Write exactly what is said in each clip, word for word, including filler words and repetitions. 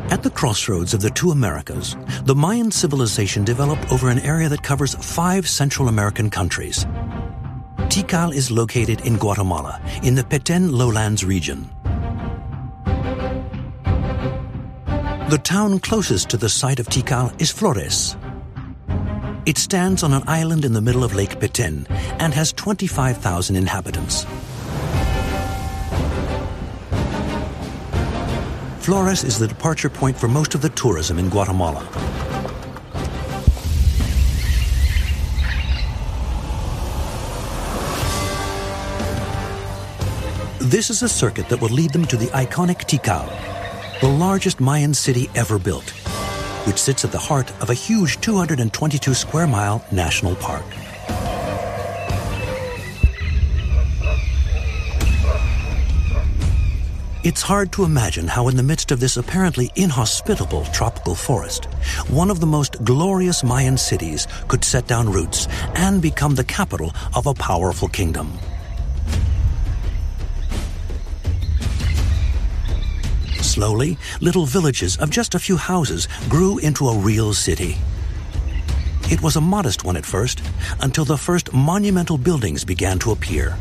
At the crossroads of the two Americas, the Mayan civilization developed over an area that covers five Central American countries. Tikal is located in Guatemala, in the Petén lowlands region. The town closest to the site of Tikal is Flores. It stands on an island in the middle of Lake Petén and has twenty-five thousand inhabitants. Flores is the departure point for most of the tourism in Guatemala. This is a circuit that will lead them to the iconic Tikal, the largest Mayan city ever built, which sits at the heart of a huge two hundred twenty-two square mile national park. It's hard to imagine how in the midst of this apparently inhospitable tropical forest, one of the most glorious Mayan cities could set down roots and become the capital of a powerful kingdom. Slowly, little villages of just a few houses grew into a real city. It was a modest one at first, until the first monumental buildings began to appear.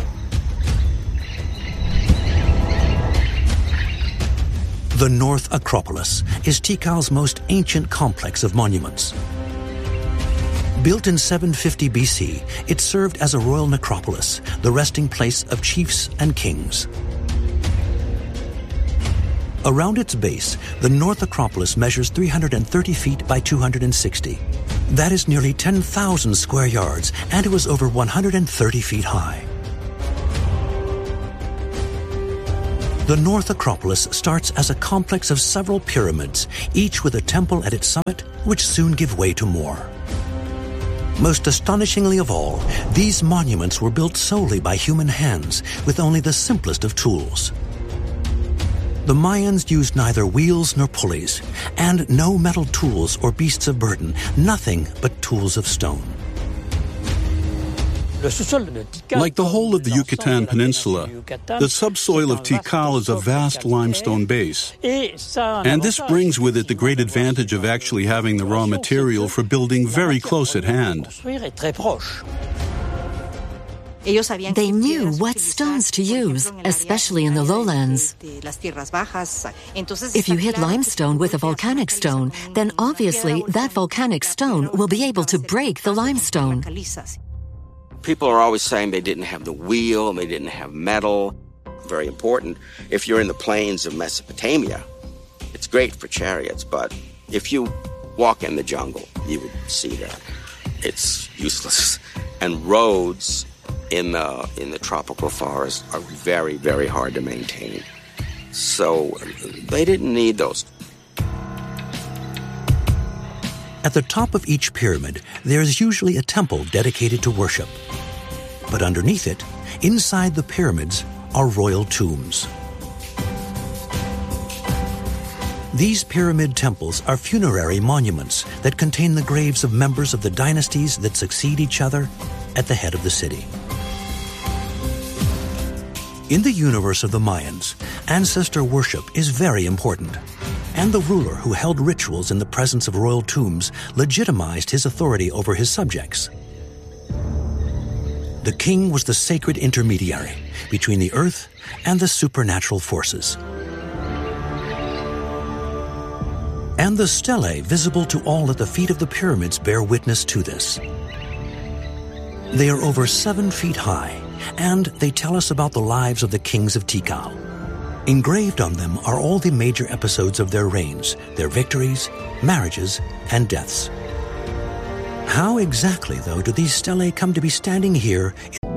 The North Acropolis is Tikal's most ancient complex of monuments. Built in seven fifty B C, it served as a royal necropolis, the resting place of chiefs and kings. Around its base, the North Acropolis measures three hundred thirty feet by two hundred sixty. That is nearly ten thousand square yards, and it was over one hundred thirty feet high. The North Acropolis starts as a complex of several pyramids, each with a temple at its summit, which soon give way to more. Most astonishingly of all, these monuments were built solely by human hands, with only the simplest of tools. The Mayans used neither wheels nor pulleys, and no metal tools or beasts of burden, nothing but tools of stone. Like the whole of the Yucatan Peninsula, the subsoil of Tikal is a vast limestone base. And this brings with it the great advantage of actually having the raw material for building very close at hand. They knew what stones to use, especially in the lowlands. If you hit limestone with a volcanic stone, then obviously that volcanic stone will be able to break the limestone. People are always saying they didn't have the wheel and they didn't have metal. Very important. If you're in the plains of Mesopotamia, it's great for chariots, but if you walk in the jungle, you would see that it's useless. And roads in the in the tropical forest are very, very hard to maintain. So they didn't need those. At the top of each pyramid, there is usually a temple dedicated to worship. But underneath it, inside the pyramids, are royal tombs. These pyramid temples are funerary monuments that contain the graves of members of the dynasties that succeed each other at the head of the city. In the universe of the Mayans, ancestor worship is very important, and the ruler who held rituals in the presence of royal tombs legitimized his authority over his subjects. The king was the sacred intermediary between the earth and the supernatural forces. And the stelae visible to all at the feet of the pyramids bear witness to this. They are over seven feet high, and they tell us about the lives of the kings of Tikal. Engraved on them are all the major episodes of their reigns, their victories, marriages, and deaths. How exactly, though, do these stelae come to be standing here